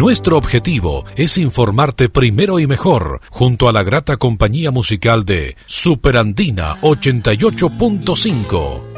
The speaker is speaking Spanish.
Nuestro objetivo es informarte primero y mejor, junto a la grata compañía musical de Superandina 88.5.